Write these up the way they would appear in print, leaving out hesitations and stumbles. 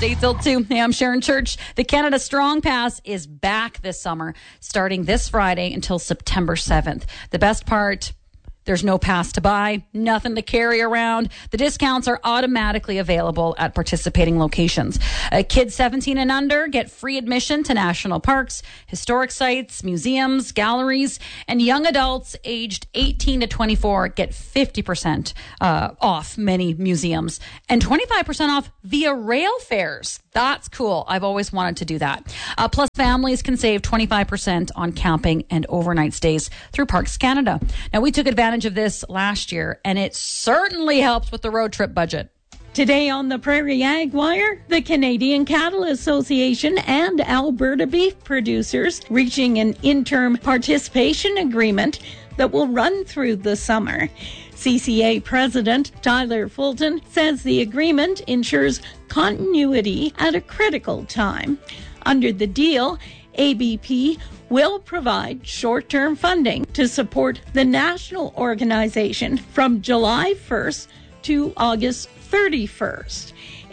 it's 8:02. Hey, I'm Sharon Church. The Canada Strong Pass is back this summer, starting this Friday until September 7th. The best part, there's no pass to buy, nothing to carry around. The discounts are automatically available at participating locations. Kids 17 and under get free admission to national parks, historic sites, museums, galleries, and young adults aged 18 to 24 get 50% off many museums and 25% off via rail fares. That's cool. I've always wanted to do that. Plus, families can save 25% on camping and overnight stays through Parks Canada. Now, we took advantage of this last year, and it certainly helps with the road trip budget. Today on the Prairie Ag Wire, the Canadian Cattle Association and Alberta beef producers reaching an interim participation agreement that will run through the summer. CCA President Tyler Fulton says the agreement ensures continuity at a critical time. Under the deal, ABP will provide short-term funding to support the national organization from July 1st to August 31st.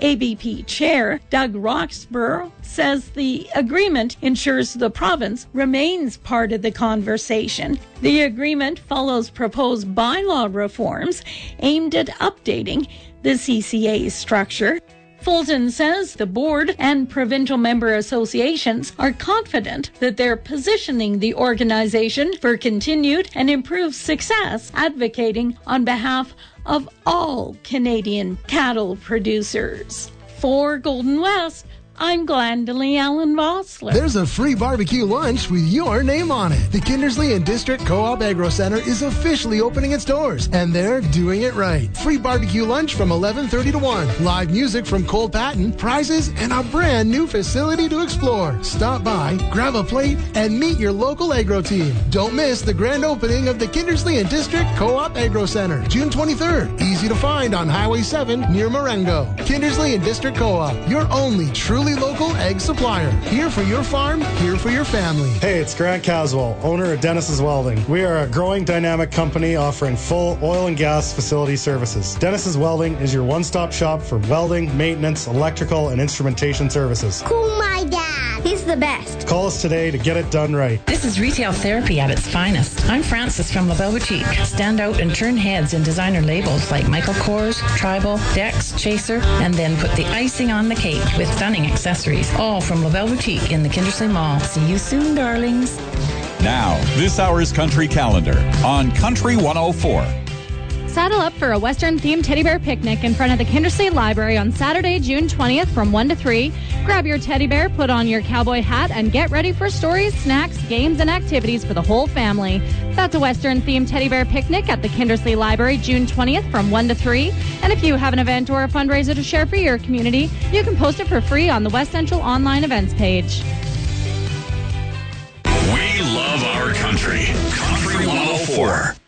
ABP Chair Doug Roxburgh says the agreement ensures the province remains part of the conversation. The agreement follows proposed bylaw reforms aimed at updating the CCA's structure. Fulton says the board and provincial member associations are confident that they're positioning the organization for continued and improved success, advocating on behalf of all Canadian cattle producers. For Golden West, I'm Glendalee Allen Vossler. There's a free barbecue lunch with your name on it. The Kindersley and District Co-op Agro Center is officially opening its doors, and they're doing it right. Free barbecue lunch from 11:30 to 1. Live music from Cole Patton, prizes, and a brand new facility to explore. Stop by, grab a plate, and meet your local agro team. Don't miss the grand opening of the Kindersley and District Co-op Agro Center, June 23rd. Easy to find on Highway 7 near Marengo. Kindersley and District Co-op, your only truly local egg supplier. Here for your farm, here for your family. Hey, it's Grant Caswell, owner of Dennis's Welding. We are a growing dynamic company offering full oil and gas facility services. Dennis's Welding is your one-stop shop for welding, maintenance, electrical, and instrumentation services. Cool, my dad. He's the best. Call us today to get it done right. This is retail therapy at its finest. I'm Frances from LaBelle Boutique. Stand out and turn heads in designer labels like Michael Kors, Tribal, Dex, Chaser, and then put the icing on the cake with stunning accessories, all from LaBelle Boutique in the Kindersley Mall. See you soon, darlings. Now, this hour's Country Calendar on Country 104. Saddle up for a Western-themed teddy bear picnic in front of the Kindersley Library on Saturday, June 20th from 1 to 3. Grab your teddy bear, put on your cowboy hat, and get ready for stories, snacks, games, and activities for the whole family. That's a Western-themed teddy bear picnic at the Kindersley Library, June 20th from 1 to 3. And if you have an event or a fundraiser to share for your community, you can post it for free on the West Central online events page. We love our country. Country 104.